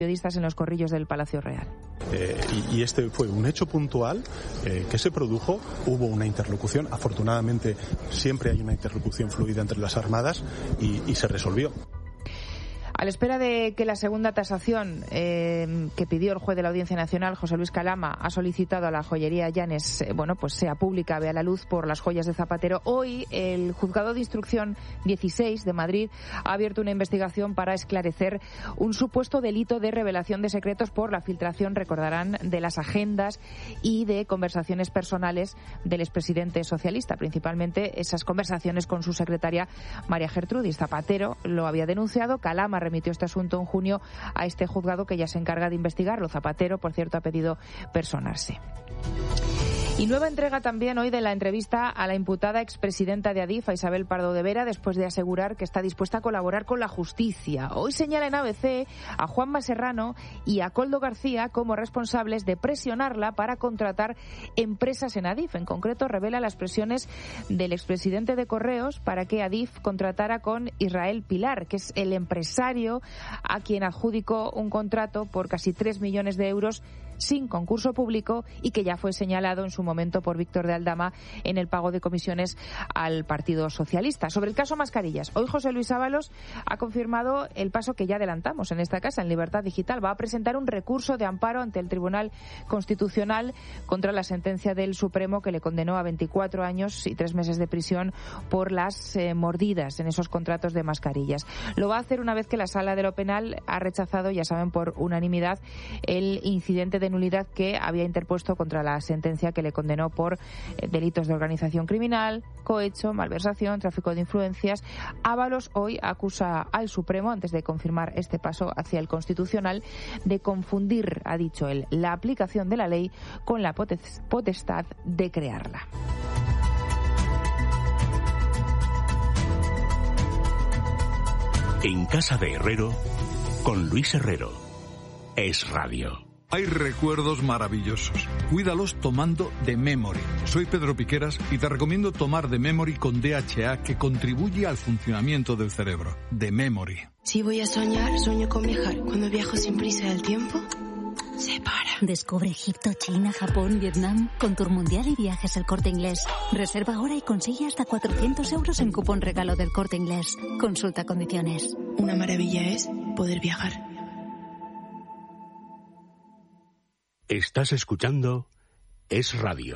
periodistas en los corrillos del Palacio Real. Y este fue un hecho puntual que se produjo, hubo una interlocución, afortunadamente siempre hay una interlocución fluida entre las armadas y se resolvió. A la espera de que la segunda tasación que pidió el juez de la Audiencia Nacional, José Luis Calama, ha solicitado a la joyería Llanes, pues sea pública, vea la luz por las joyas de Zapatero, hoy el Juzgado de Instrucción 16 de Madrid ha abierto una investigación para esclarecer un supuesto delito de revelación de secretos por la filtración, recordarán, de las agendas y de conversaciones personales del expresidente socialista, principalmente esas conversaciones con su secretaria María Gertrudis. Zapatero lo había denunciado, Calama remitió este asunto en junio a este juzgado que ya se encarga de investigarlo. Zapatero, por cierto, ha pedido personarse. Y nueva entrega también hoy de la entrevista a la imputada expresidenta de Adif, a Isabel Pardo de Vera, después de asegurar que está dispuesta a colaborar con la justicia. Hoy señala en ABC a Juanma Serrano y a Koldo García como responsables de presionarla para contratar empresas en Adif. En concreto, revela las presiones del expresidente de Correos para que Adif contratara con Israel Pilar, que es el empresario a quien adjudicó un contrato por casi 3 millones de euros sin concurso público y que ya fue señalado en su momento por Víctor de Aldama en el pago de comisiones al Partido Socialista. Sobre el caso Mascarillas, hoy José Luis Ábalos ha confirmado el paso que ya adelantamos en esta casa, en Libertad Digital. Va a presentar un recurso de amparo ante el Tribunal Constitucional contra la sentencia del Supremo que le condenó a 24 años y 3 meses de prisión por las mordidas en esos contratos de mascarillas. Lo va a hacer una vez que la Sala de lo Penal ha rechazado, ya saben, por unanimidad, el incidente de nulidad que había interpuesto contra la sentencia que le condenó por delitos de organización criminal, cohecho, malversación, tráfico de influencias. Ábalos hoy acusa al Supremo, antes de confirmar este paso hacia el Constitucional, de confundir, ha dicho él, la aplicación de la ley con la potestad de crearla. En casa de Herrero, con Luis Herrero. Es Radio. Hay recuerdos maravillosos. Cuídalos tomando The Memory. Soy Pedro Piqueras y te recomiendo tomar The Memory con DHA, que contribuye al funcionamiento del cerebro. The Memory. Si voy a soñar, sueño con viajar. Cuando viajo sin prisa del tiempo, se para. Descubre Egipto, China, Japón, Vietnam con Tour Mundial y Viajes El Corte Inglés. Reserva ahora y consigue hasta 400 euros en cupón regalo del Corte Inglés. Consulta condiciones. Una maravilla es poder viajar. Estás escuchando Es Radio.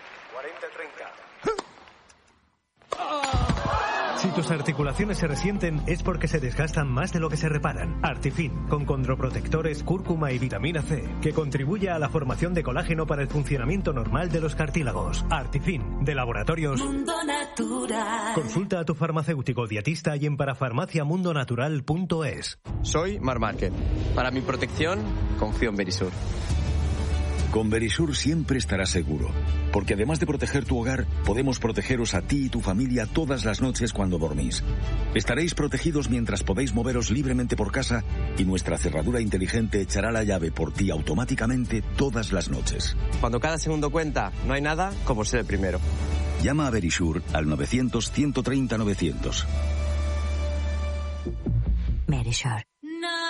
40-30. Si tus articulaciones se resienten es porque se desgastan más de lo que se reparan. Artifin, con condroprotectores, cúrcuma y vitamina C, que contribuye a la formación de colágeno para el funcionamiento normal de los cartílagos. Artifin, de Laboratorios Mundo Natural. Consulta a tu farmacéutico dietista y en parafarmaciamundonatural.es. Soy Mar Márquez. Para mi protección, confío en Verisur. Con Verisur siempre estarás seguro, porque además de proteger tu hogar, podemos protegeros a ti y tu familia todas las noches cuando dormís. Estaréis protegidos mientras podéis moveros libremente por casa y nuestra cerradura inteligente echará la llave por ti automáticamente todas las noches. Cuando cada segundo cuenta, no hay nada como ser el primero. Llama a Verisur al 900-130-900. Verisur.